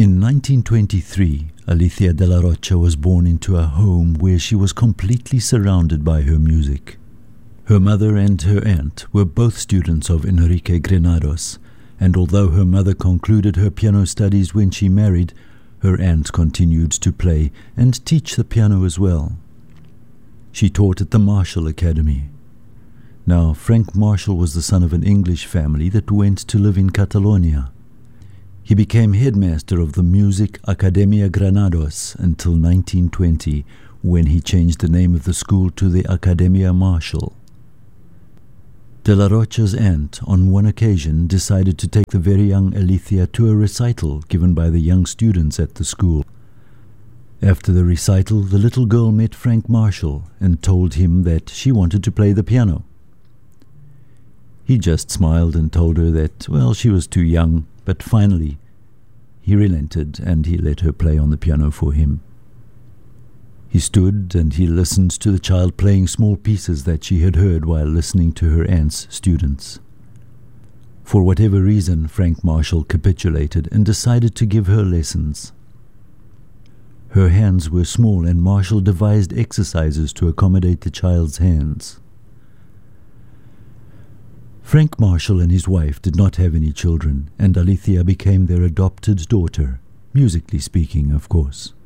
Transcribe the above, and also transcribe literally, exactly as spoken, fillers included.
In nineteen twenty-three, Alicia de la Rocha was born into a home where she was completely surrounded by her music. Her mother and her aunt were both students of Enrique Granados, and although her mother concluded her piano studies when she married, her aunt continued to play and teach the piano as well. She taught at the Marshall Academy. Now, Frank Marshall was the son of an English family that went to live in Catalonia. He became headmaster of the Music Academia Granados until nineteen twenty, when he changed the name of the school to the Academia Marshall. De la Rocha's aunt, on one occasion, decided to take the very young Alicia to a recital given by the young students at the school. After the recital, the little girl met Frank Marshall and told him that she wanted to play the piano. He just smiled and told her that, well, she was too young, but finally he relented and he let her play on the piano for him. He stood and he listened to the child playing small pieces that she had heard while listening to her aunt's students. For whatever reason, Frank Marshall capitulated and decided to give her lessons. Her hands were small and Marshall devised exercises to accommodate the child's hands. Frank Marshall and his wife did not have any children, and Alicia became their adopted daughter, musically speaking, of course.